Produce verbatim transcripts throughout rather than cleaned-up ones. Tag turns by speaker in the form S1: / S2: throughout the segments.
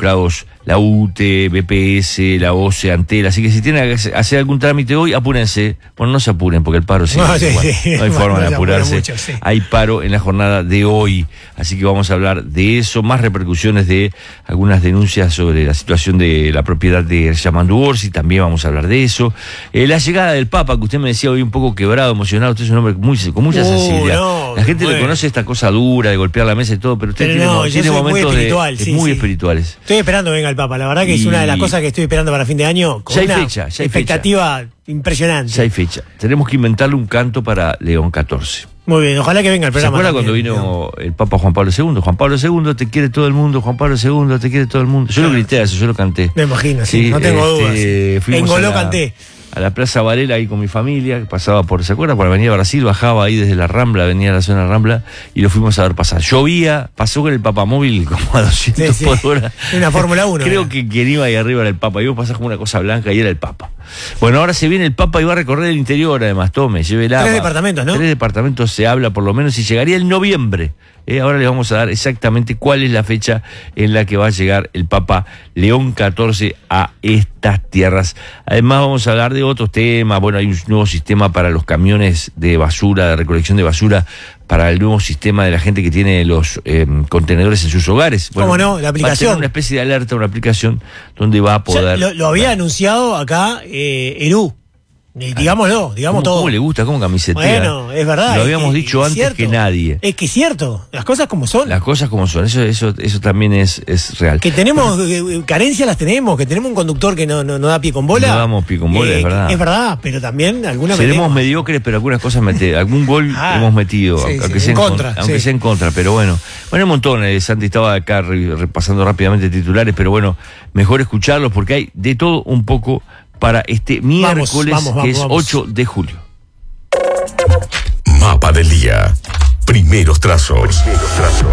S1: involucrados la U T E, B P S, la O C E, Antel, así que si tienen que hacer algún trámite hoy, apúrense. Bueno, no se apuren porque el paro sigue.
S2: No, sí,
S1: bueno,
S2: sí.
S1: no hay forma
S2: Bueno,
S1: de apurarse.
S2: mucho, sí.
S1: Hay paro en la jornada de hoy, así que vamos a hablar de eso, más repercusiones de algunas denuncias sobre la situación de la propiedad de Yamandu Orsi, también vamos a hablar de eso. Eh, la llegada del Papa, que usted me decía hoy un poco quebrado, emocionado, usted es un hombre muy, con mucha
S2: Uh,
S1: sensibilidad.
S2: no,
S1: la gente
S2: bueno.
S1: le conoce esta cosa dura de golpear la mesa y todo, pero usted
S2: Pero
S1: tiene,
S2: no, yo
S1: tiene
S2: soy muy
S1: momentos
S2: espiritual,
S1: de,
S2: sí,
S1: muy
S2: sí.
S1: espirituales.
S2: Estoy esperando que venga el Papa, la verdad que
S1: Y-
S2: es una de las cosas que estoy esperando para fin de año, con
S1: Ya hay
S2: una
S1: fecha, ya hay
S2: expectativa impresionante.
S1: Ya hay fecha. Tenemos que inventarle un canto para León catorce.
S2: Muy bien, ojalá que venga el
S1: ¿Se
S2: programa.
S1: acuerda cuando
S2: también,
S1: vino el Papa Juan Pablo segundo? Juan Pablo segundo, te quiere todo el mundo, Juan Pablo segundo, te quiere todo el mundo. Yo lo grité a eso, yo lo canté.
S2: Me imagino, sí, no tengo
S1: este,
S2: dudas.
S1: fuimos
S2: En Goló
S1: a la-
S2: canté.
S1: A la Plaza Varela ahí con mi familia, pasaba por, ¿se acuerda? Por la Avenida Brasil, bajaba ahí desde la Rambla, venía a la zona Rambla y lo fuimos a ver pasar. Llovía, pasó con el Papamóvil como a doscientos
S2: Sí, sí.
S1: por hora.
S2: Una Fórmula uno,
S1: Creo
S2: era.
S1: que quien iba ahí arriba era el Papa, iba a pasar como una cosa blanca y era el Papa. Bueno, ahora se viene el Papa y va a recorrer el interior, además, tome, lleve el agua.
S2: Tres departamentos, ¿no?
S1: Tres departamentos se habla por lo menos y llegaría en noviembre. Eh, ahora les vamos a dar exactamente cuál es la fecha en la que va a llegar el Papa León catorce a estas tierras. Además vamos a hablar de otros temas. Bueno, hay un nuevo sistema para los camiones de basura, de recolección de basura, para el nuevo sistema de la gente que tiene los eh, contenedores en sus hogares. Bueno,
S2: ¿Cómo no? La
S1: va a
S2: aplicación.
S1: tener una especie de alerta, una aplicación donde va a
S2: Ya
S1: poder...
S2: lo, lo había anunciado acá eh, Eru. Eh, digámoslo, digamos
S1: ¿Cómo,
S2: todo.
S1: ¿Cómo le gusta? ¿Cómo camisetea?
S2: Bueno, es verdad.
S1: Lo
S2: es
S1: habíamos
S2: que-
S1: dicho
S2: es
S1: antes
S2: cierto.
S1: que nadie.
S2: Es que es cierto, las cosas como son.
S1: Las cosas como son, eso eso eso también es, es real.
S2: Que tenemos eh, carencias las tenemos, que tenemos un conductor que no, no, no da pie con bola.
S1: No damos pie con bola, es verdad.
S2: Es verdad, pero también alguna
S1: Seremos
S2: metemos.
S1: mediocres, pero algunas cosas mete, algún gol
S2: Ah,
S1: hemos metido,
S2: sí,
S1: aunque,
S2: sí,
S1: sea
S2: en
S1: en
S2: contra,
S1: con- aunque
S2: sí.
S1: sea en contra, pero bueno. Bueno, un montón, eh, Santi estaba acá re- repasando rápidamente titulares, pero bueno, mejor escucharlos porque hay de todo un poco para este miércoles,
S2: vamos, vamos,
S1: que es
S2: vamos.
S1: ocho de julio.
S3: Mapa del día. Primeros trazos. Primeros trazos.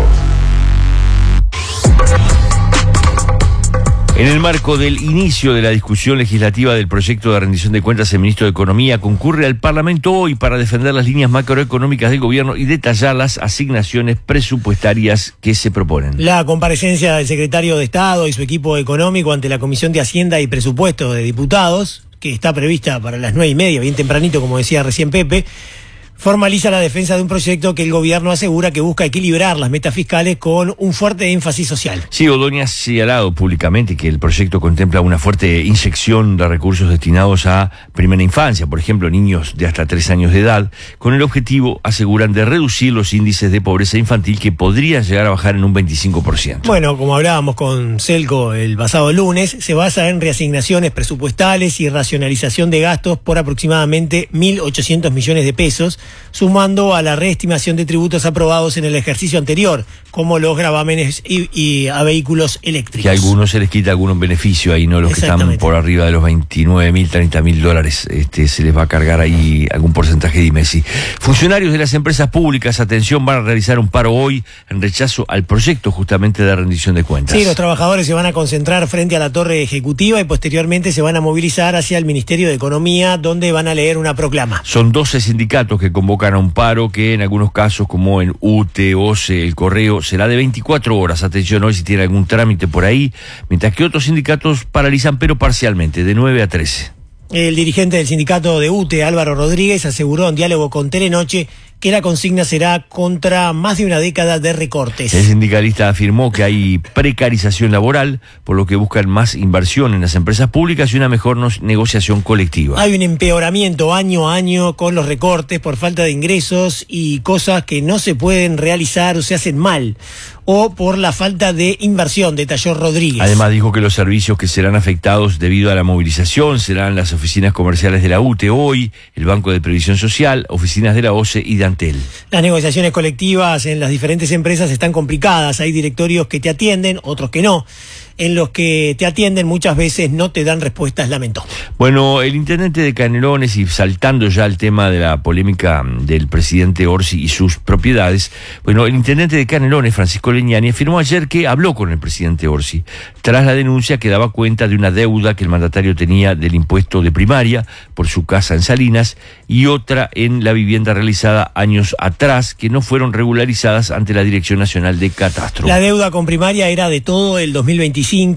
S1: En el marco del inicio de la discusión legislativa del proyecto de rendición de cuentas, el ministro de Economía concurre al Parlamento hoy para defender las líneas macroeconómicas del gobierno y detallar las asignaciones presupuestarias que se proponen.
S2: La comparecencia del secretario de Estado y su equipo económico ante la Comisión de Hacienda y Presupuestos de Diputados, que está prevista para las nueve y media, bien tempranito, como decía recién Pepe, formaliza la defensa de un proyecto que el gobierno asegura que busca equilibrar las metas fiscales con un fuerte énfasis social.
S1: Sí, Odoña ha señalado públicamente que el proyecto contempla una fuerte inyección de recursos destinados a primera infancia, por ejemplo, niños de hasta tres años de edad, con el objetivo, aseguran, de reducir los índices de pobreza infantil que podrían llegar a bajar en un veinticinco por ciento.
S2: Bueno, como hablábamos con Celco el pasado lunes, se basa en reasignaciones presupuestales y racionalización de gastos por aproximadamente mil ochocientos millones de pesos, sumando a la reestimación de tributos aprobados en el ejercicio anterior, como los gravámenes y, y a vehículos eléctricos.
S1: Que a algunos se les quita algún beneficio ahí, ¿no? Los que están
S2: Exactamente.
S1: por arriba de los veintinueve mil, treinta mil dólares, este, se les va a cargar ahí algún porcentaje de I M E S I. Funcionarios de las empresas públicas, atención, van a realizar un paro hoy en rechazo al proyecto justamente de rendición de cuentas.
S2: Sí, los trabajadores se van a concentrar frente a la torre ejecutiva y posteriormente se van a movilizar hacia el Ministerio de Economía, donde van a leer una proclama.
S1: Son doce sindicatos que convocan a un paro que en algunos casos, como en U T E, O C E, el Correo, será de veinticuatro horas. Atención hoy si tiene algún trámite por ahí, mientras que otros sindicatos paralizan pero parcialmente, de nueve a trece.
S2: El dirigente del sindicato de U T E, Álvaro Rodríguez, aseguró en diálogo con Telenoche que la consigna será contra más de una década de recortes.
S1: El sindicalista afirmó que hay precarización laboral, por lo que buscan más inversión en las empresas públicas y una mejor no- negociación colectiva.
S2: Hay un empeoramiento año a año con los recortes por falta de ingresos y cosas que no se pueden realizar o se hacen mal, o por la falta de inversión, detalló Rodríguez.
S1: Además dijo que los servicios que serán afectados debido a la movilización serán las oficinas comerciales de la U T E hoy, el Banco de Previsión Social, oficinas de la O C E y de Antel.
S2: Las negociaciones colectivas en las diferentes empresas están complicadas. Hay directorios que te atienden, otros que no. En los que te atienden muchas veces no te dan respuestas, lamentó.
S1: Bueno, el intendente de Canelones, y saltando ya al tema de la polémica del presidente Orsi y sus propiedades, bueno, el intendente de Canelones, Francisco Leñani, afirmó ayer que habló con el presidente Orsi tras la denuncia que daba cuenta de una deuda que el mandatario tenía del impuesto de primaria por su casa en Salinas y otra en la vivienda realizada años atrás que no fueron regularizadas ante la Dirección Nacional de Catastro.
S2: La deuda con primaria era de todo el dos mil veinticinco.